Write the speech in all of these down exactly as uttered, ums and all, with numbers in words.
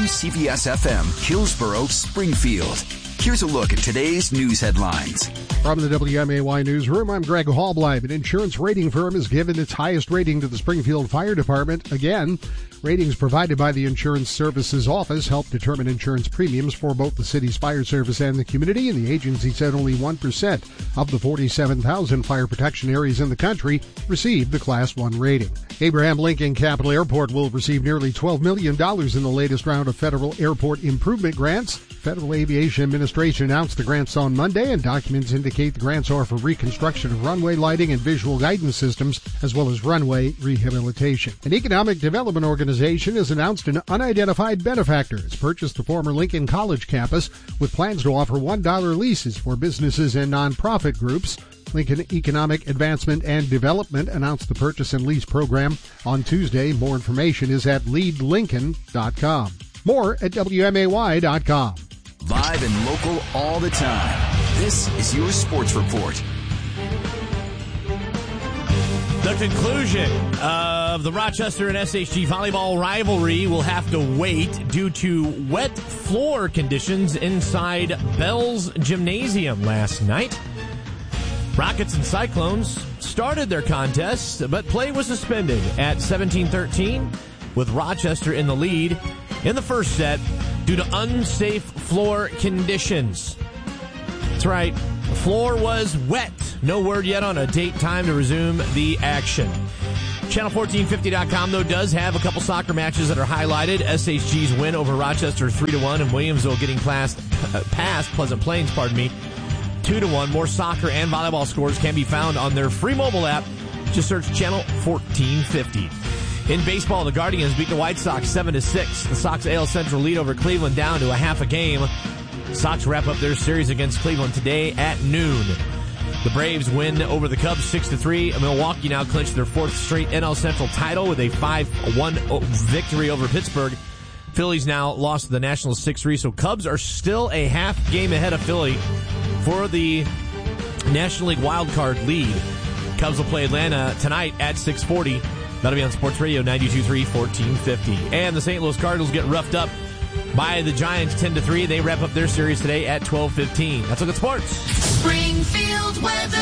W C B S F M, Hillsborough, Springfield. Here's a look at today's news headlines. From the W M A Y Newsroom, I'm Greg Hallbleib. An insurance rating firm has given its highest rating to the Springfield Fire Department. Again, ratings provided by the Insurance Services Office help determine insurance premiums for both the city's fire service and the community, and the agency said only one percent of the forty-seven thousand fire protection areas in the country received the Class one rating. Abraham Lincoln Capital Airport will receive nearly twelve million dollars in the latest round of federal airport improvement grants. Federal Aviation Administration announced the grants on Monday, and documents indicate the grants are for reconstruction of runway lighting and visual guidance systems, as well as runway rehabilitation. An economic development organization has announced an unidentified benefactor has purchased the former Lincoln College campus with plans to offer one dollar leases for businesses and nonprofit groups. Lincoln Economic Advancement and Development announced the purchase and lease program on Tuesday. More information is at lead lincoln dot com. More at W M A Y dot com. Live and local all the time. This is your Sports Report. The conclusion of the Rochester and S H G volleyball rivalry will have to wait due to wet floor conditions inside Bell's Gymnasium last night. Rockets and Cyclones started their contest, but play was suspended at seventeen thirteen with Rochester in the lead in the first set due to unsafe floor conditions. That's right. The floor was wet. No word yet on a date time to resume the action. Channel fourteen fifty dot com, though, does have a couple soccer matches that are highlighted. S H G's win over Rochester three to one, and Williamsville getting past, uh, past Pleasant Plains, pardon me, two to one. More soccer and volleyball scores can be found on their free mobile app. Just search Channel fourteen fifty. In baseball, the Guardians beat the White Sox seven to six. The Sox A L Central lead over Cleveland down to a half a game. Sox wrap up their series against Cleveland today at noon. The Braves win over the Cubs six to three. Milwaukee now clinched their fourth straight N L Central title with a five one victory over Pittsburgh. Phillies now lost to the Nationals six three, so Cubs are still a half game ahead of Philly for the National League wildcard lead. Cubs will play Atlanta tonight at six forty. That'll be on Sports Radio ninety-two point three, fourteen fifty. And the Saint Louis Cardinals get roughed up by the Giants ten to three. They wrap up their series today at twelve fifteen. That's a good sports. Springfield weather.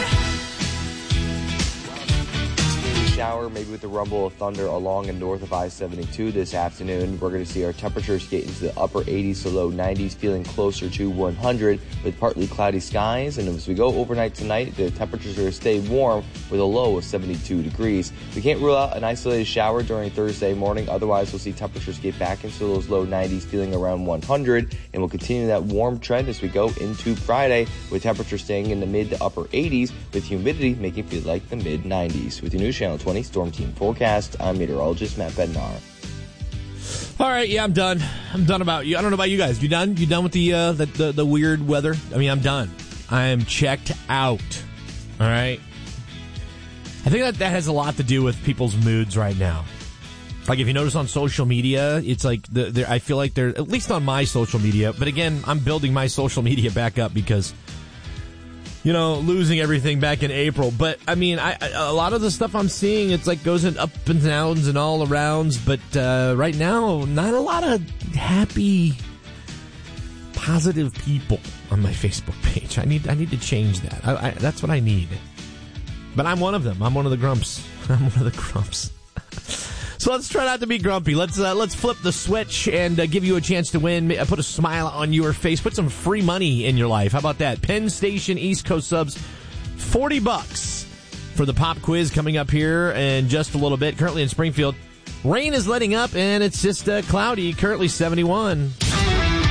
Shower, maybe with the rumble of thunder along and north of I seventy-two this afternoon. We're going to see our temperatures get into the upper eighties to low nineties, feeling closer to one hundred with partly cloudy skies. And as we go overnight tonight, the temperatures are going to stay warm with a low of seventy-two degrees. We can't rule out an isolated shower during Thursday morning. Otherwise, we'll see temperatures get back into those low nineties, feeling around one hundred. And we'll continue that warm trend as we go into Friday, with temperatures staying in the mid to upper eighties, with humidity making it feel like the mid nineties. With your News Channel twenty Storm Team Forecast, I'm meteorologist Matt Bednar. All right, yeah, I'm done. I'm done about you. I don't know about you guys. You done? You done with the, uh, the, the, the weird weather? I mean, I'm done. I am checked out. All right? I think that that has a lot to do with people's moods right now. Like, if you notice on social media, it's like, the, I feel like they're, at least on my social media, but again, I'm building my social media back up because, you know, losing everything back in April. But, I mean, I, a lot of the stuff I'm seeing, it's like goes in up and downs and all arounds. But uh, right now, not a lot of happy, positive people on my Facebook page. I need I need to change that. I, I, that's what I need. But I'm one of them. I'm one of the grumps. I'm one of the grumps. So let's try not to be grumpy. Let's uh, let's flip the switch and uh, give you a chance to win. Put a smile on your face. Put some free money in your life. How about that? Penn Station East Coast subs, forty bucks for the pop quiz coming up here in just a little bit. Currently in Springfield, rain is letting up and it's just uh, cloudy. Currently seventy-one.